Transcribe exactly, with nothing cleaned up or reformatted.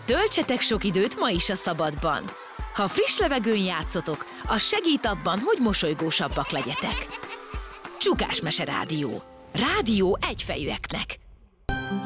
Töltsetek sok időt ma is a szabadban. Ha friss levegőn játszotok, az segít abban, hogy mosolygósabbak legyetek. Csukásmese Rádió. Rádió egyfejűeknek.